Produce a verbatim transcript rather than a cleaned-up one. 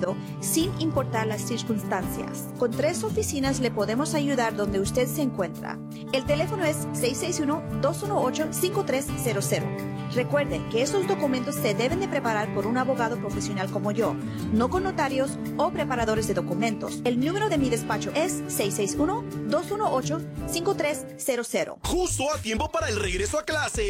protegido sin importar las circunstancias. Con tres oficinas le podemos ayudar donde usted se encuentra. El teléfono es seis seis uno, dos uno ocho, cinco tres cero cero. Recuerde que esos documentos se deben de preparar por un abogado profesional como yo, no con notarios o preparadores de documentos. El número de mi despacho es seis seis uno, dos uno ocho, cinco tres cero cero. Justo a tiempo para el regreso a clase.